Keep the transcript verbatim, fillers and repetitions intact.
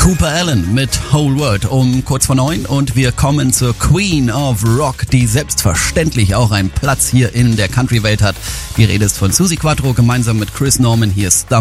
Cooper Allen mit Whole World um kurz vor neun und wir kommen zur Queen of Rock, die selbstverständlich auch einen Platz hier in der Country-Welt hat. Die Rede ist von Suzi Quatro gemeinsam mit Chris Norman. Hier ist